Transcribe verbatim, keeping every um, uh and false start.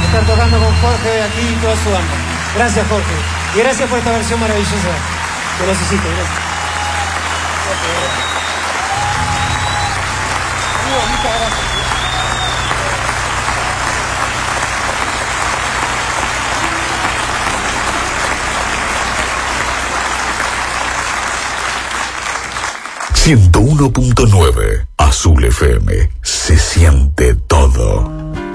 estar tocando con Jorge aquí y toda su banda. Gracias, Jorge. Y gracias por esta versión maravillosa que necesito. Gracias. Muchas gracias. ciento uno punto nueve Azul F M. Se siente todo.